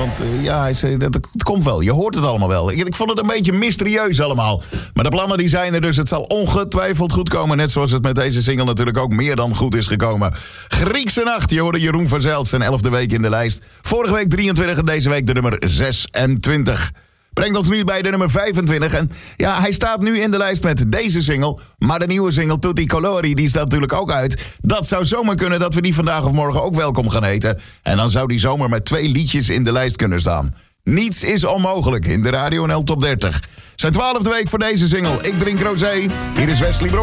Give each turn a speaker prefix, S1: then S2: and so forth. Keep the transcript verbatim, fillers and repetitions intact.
S1: Want uh, ja, hij zei, dat, het komt wel. Je hoort het allemaal wel. Ik, ik vond het een beetje mysterieus allemaal. Maar de plannen die zijn er, dus het zal ongetwijfeld goed komen. Net zoals het met deze single natuurlijk ook meer dan goed is gekomen. Griekse Nacht, je hoorde Jeroen van Zijl, zijn elfde week in de lijst. Vorige week drieëntwintig en deze week de nummer zesentwintig. Brengt ons nu bij de nummer vijfentwintig. En ja, hij staat nu in de lijst met deze single. Maar de nieuwe single Tutti Colori, die staat natuurlijk ook uit. Dat zou zomaar kunnen dat we die vandaag of morgen ook welkom gaan heten. En dan zou die zomaar met twee liedjes in de lijst kunnen staan. Niets is onmogelijk in de Radio N L Top dertig. Zijn twaalfde week voor deze single. Ik drink rosé. Hier is Wesley Bro.